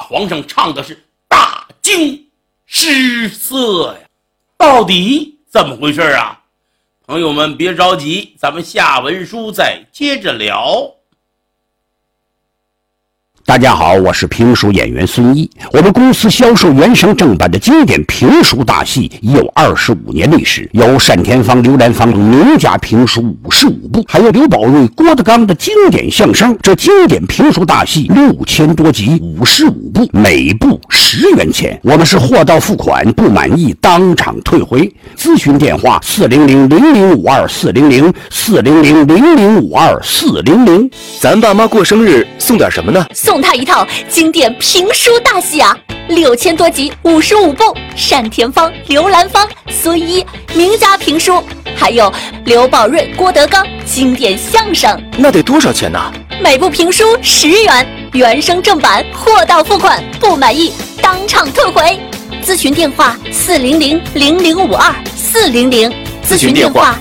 皇上唱的是大惊失色呀。到底怎么回事啊？朋友们别着急，咱们下文书再接着聊。 大家好，我是评书演员孙一。我们公司销售原声正版的经典评书大戏已有25年历史，有单田芳、刘兰芳名家评书55部，还有刘宝瑞、郭德纲的经典相声。这经典评书大戏6000多集，55部，每部10元钱。我们是货到付款，不满意当场退回。咨询电话400-0052-400，400-0052-400。 咱爸妈过生日送点什么呢？ 送他一套经典评书大戏啊，6000多集，55部，单田芳、刘兰芳、孙一名家评书，还有刘宝瑞、郭德纲经典相声。 那得多少钱呢？ 每部评书10元，原声正版，货到付款，不满意当场退回。咨询电话400-0052-400，咨询电话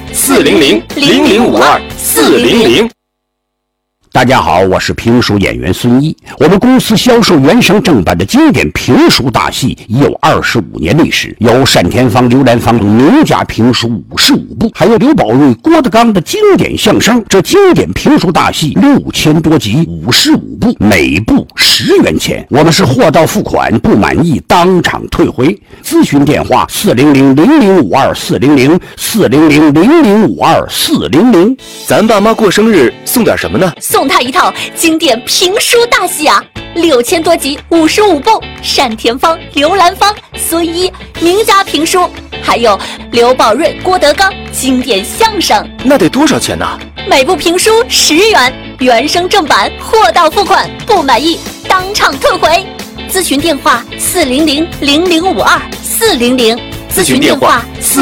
400-0052-400。 大家好，我是评书演员孙一。我们公司销售原声正版的经典评书大戏已有25年历史，有单田芳、刘兰芳名家评书55部，还有刘宝瑞、郭德纲的经典相声。这经典评书大戏6000多集，55部，每部10元钱。我们是货到付款，不满意当场退回。咨询电话400-0052-400， 400-0052-400。 咱爸妈过生日送点什么呢？ 送他一套经典评书大戏啊，6000多集，55部，单田芳、刘兰芳、孙一名家评书，还有刘宝瑞、郭德纲经典相声。 那得多少钱呢？ 每部评书10元，原声正版，货到付款，不满意当场退回。咨询电话400-0052-400，咨询电话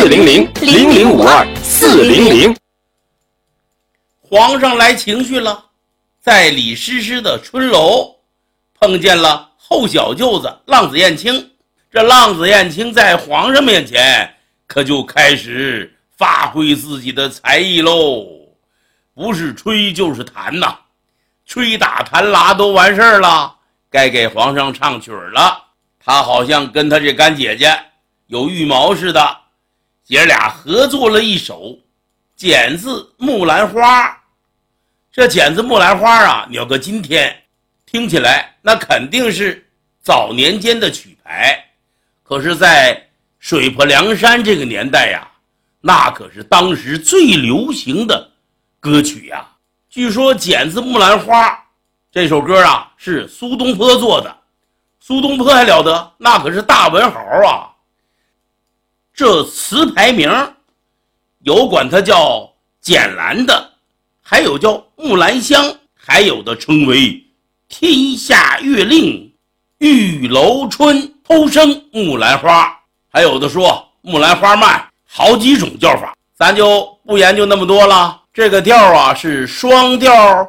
400-0052-400。 皇上来情绪了，在李师师的春楼碰见了后小舅子浪子燕青。这浪子燕青在皇上面前可就开始发挥自己的才艺喽，不是吹就是弹呐，吹打弹拉都完事儿了，该给皇上唱曲儿了。他好像跟他这干姐姐有预谋似的，姐俩合作了一首《剪字木兰花》。这剪字木兰花啊，你要搁今天听起来那肯定是早年间的曲牌，可是在水泊梁山这个年代呀，那可是当时最流行的歌曲呀。据说剪字木兰花这首歌啊是苏东坡做的，苏东坡还了得，那可是大文豪啊。这词牌名有管它叫剪兰的，还有叫木兰香，还有的称为天下月令玉楼春偷生木兰花，还有的说木兰花慢，好几种叫法，咱就不研究那么多了。这个调啊是双调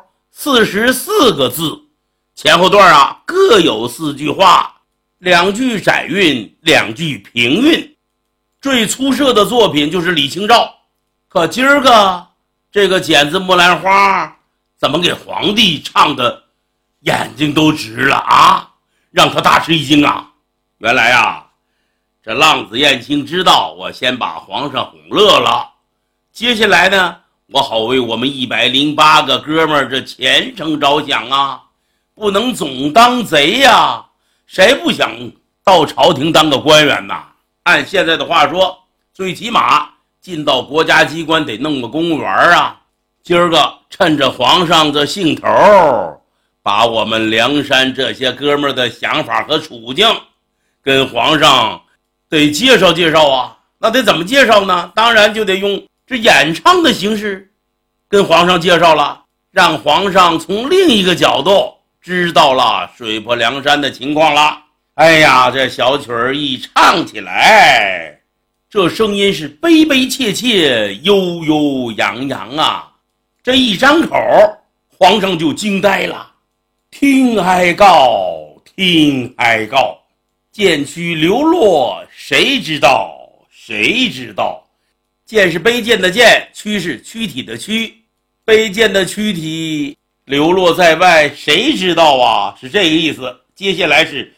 44个字，前后段啊各有4句话，2句窄韵，2句平韵。最出色的作品就是李清照，可今儿个这个剪字木兰花怎么给皇帝唱的眼睛都直了啊，让他大吃一惊啊。原来啊，这浪子燕青知道我先把皇上哄乐了，接下来呢，我好为我们108个哥们儿这前程着想啊，不能总当贼呀，谁不想到朝廷当个官员呐？按现在的话说，最起码进到国家机关得弄个公务员啊。今儿个趁着皇上这兴头，把我们梁山这些哥们儿的想法和处境跟皇上得介绍介绍啊。那得怎么介绍呢？当然就得用这演唱的形式跟皇上介绍了，让皇上从另一个角度知道了水泊梁山的情况了。哎呀，这小曲儿一唱起来，这声音是悲悲切切，悠悠扬扬啊。这一张口，皇上就惊呆了。听哀告，听哀告，剑躯流落，谁知道？谁知道？剑是卑贱的剑，躯是躯体的躯，卑贱的躯体流落在外，谁知道啊？是这个意思。接下来是